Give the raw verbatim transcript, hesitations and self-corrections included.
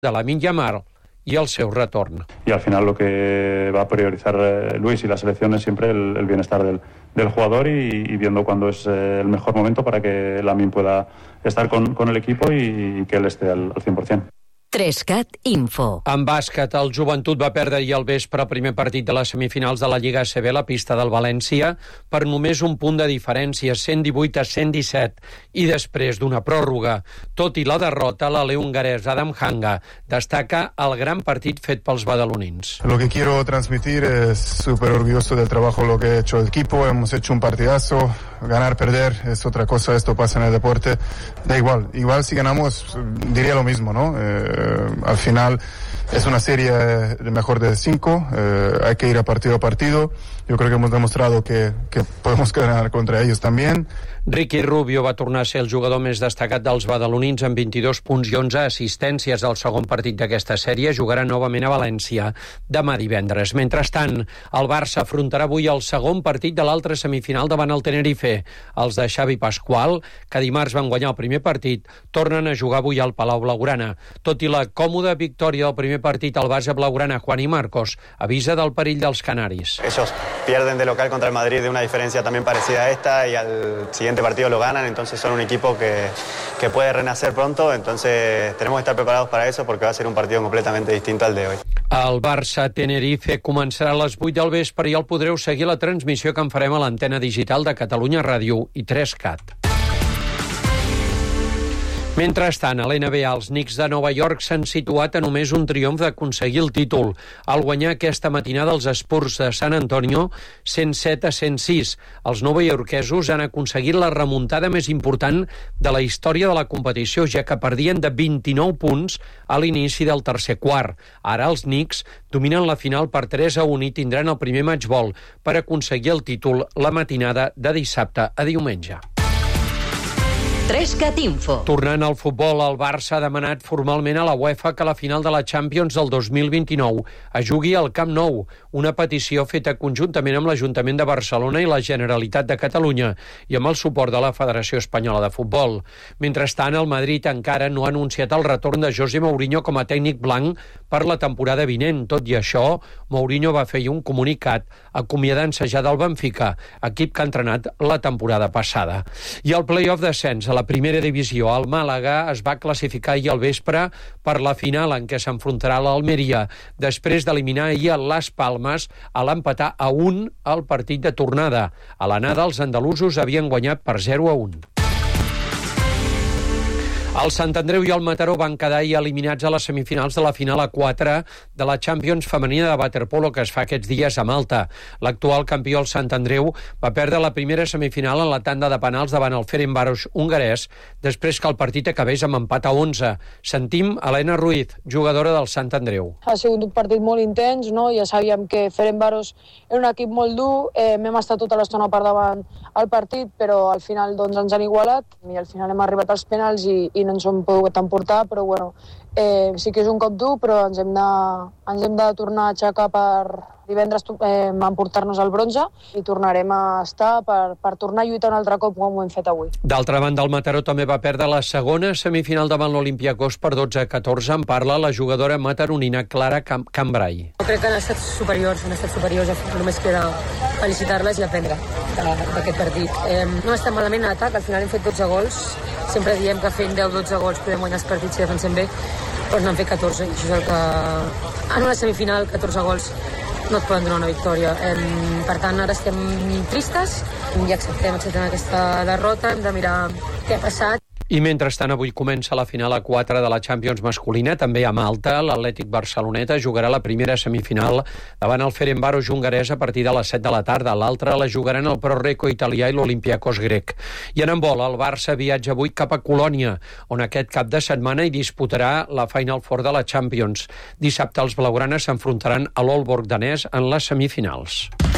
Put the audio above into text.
de Lamine Yamal y el seu retorn. Y al final lo que va a priorizar eh, Luis y la selección es siempre el, el bienestar del, del jugador y, y viendo cuándo es eh, el mejor momento para que Lamine pueda estar con, con el equipo y, y que él esté al, al cien por ciento. tres cat Info. En bàsquet, el Joventut va perdre ahir al vespre el primer partit de les semifinals de la Lliga A C B a la pista del València per només un punt de diferència, cent divuit a cent disset, i després d'una pròrroga. Tot i la derrota, l'alè hongarès Adam Hanga destaca el gran partit fet pels badalonins. Lo que quiero transmitir es súper orgulloso del trabajo lo que ha hecho el equipo, hemos hecho un partidazo, ganar, perder es otra cosa, esto pasa en el deporte, da igual, igual si ganamos diría lo mismo, ¿no? Eh, al final es una serie de mejor de cinco, eh, hay que ir a partido a partido. Yo creo que hemos demostrado que, que podemos ganar contra ellos también. Ricky Rubio va tornar a ser el jugador més destacat dels badalonins amb vint-i-dos punts i onze assistències al segon partit d'aquesta sèrie. Jugarà novament a València demà divendres. Mentrestant, el Barça afrontarà avui el segon partit de l'altra semifinal davant el Tenerife. Els de Xavi Pascual, que dimarts van guanyar el primer partit, tornen a jugar avui al Palau Blaugrana. Tot i la còmoda victòria del primer partit, el base blaugrana Juan I Marcos avisa del perill dels canaris. Ellos pierden de local contra el Madrid de una diferencia también parecida a esta y al siguiente partido lo ganan, entonces son un equipo que, que puede renacer pronto, entonces tenemos que estar preparados para eso porque va a ser un partido completamente distinto al de hoy. El Barça-Tenerife començarà a les vuit del vespre i el podreu seguir a la transmissió que en farem a l'antena digital de Catalunya Ràdio i tres cat. Mentrestant, a l'N B A, els Knicks de Nova York s'han situat a només un triomf d'aconseguir el títol, al guanyar aquesta matinada els Spurs de San Antonio cent set a cent sis. Els novaiorquesos han aconseguit la remuntada més important de la història de la competició, ja que perdien de vint-i-nou punts a l'inici del tercer quart. Ara els Knicks dominen la final per tres a un i tindran el primer matchball per aconseguir el títol la matinada de dissabte a diumenge. tres cat Info. Tornant al futbol, el Barça ha demanat formalment a la UEFA que la final de la Champions del dos mil vint-i-nou es jugui al Camp Nou, una petició feta conjuntament amb l'Ajuntament de Barcelona i la Generalitat de Catalunya i amb el suport de la Federació Espanyola de Futbol. Mentrestant, el Madrid encara no ha anunciat el retorn de José Mourinho com a tècnic blanc per la temporada vinent. Tot i això, Mourinho va fer un comunicat acomiadant-se ja del Benfica, equip que ha entrenat la temporada passada. I el play-off descens a la primera divisió, el Màlaga es va classificar ahir al vespre per la final en què s'enfrontarà l'Almeria, després d'eliminar ahir Las Palmas a l'empatar a un al partit de tornada. A l'anada, els andalusos havien guanyat per zero a un. El Sant Andreu i el Mataró van quedar ahir eliminats a les semifinals de la final a quatre de la Champions femenina de waterpolo que es fa aquests dies a Malta. L'actual campió, el Sant Andreu, va perdre la primera semifinal en la tanda de penals davant el Ferencváros hongarès després que el partit acabés amb empat a onze. Sentim Helena Ruiz, jugadora del Sant Andreu. Ha sigut un partit molt intens, no? Ja sabíem que Ferencváros era un equip molt dur, eh, hem estat tota l'estona per davant al partit, però al final doncs, ens han igualat i al final hem arribat als penals i, i no ens hem pogut emportar, però bueno, eh, sí que és un cop dur, però ens hem de, ens hem de tornar a aixecar per divendres eh, emportar-nos el bronze i tornarem a estar per, per tornar a lluitar un altre cop com ho hem fet avui. D'altra banda, el Mataró també va perdre la segona semifinal davant l'Olympiacos per dotze a catorze. En parla la jugadora mataronina Clara Cam Cambrai. Jo crec que han estat superiors, han estat superiors, només queda felicitar-les i aprendre d'aquest partit. Eh, no estem malament en atac, al final hem fet dotze gols, sempre diem que fent deu dotze gols podem guanyar els partits si defensem bé, però n'han fet catorze, i això és el que... En una semifinal, catorze gols no et poden donar una victòria. Eh, per tant, ara estem tristes i acceptem, acceptem aquesta derrota, hem de mirar què ha passat. I mentrestant, avui comença la final a quatre de la Champions masculina, també a Malta. L'Atlètic Barceloneta jugarà la primera semifinal davant el Ferencváros hongarès a partir de les set de la tarda. L'altra la jugaran el Pro Recco italià i l'Olympiacos grec. I en handbol, el Barça viatja avui cap a Colònia, on aquest cap de setmana hi disputarà la Final Four de la Champions. Dissabte els blaugranes s'enfrontaran a l'Aalborg danès en les semifinals.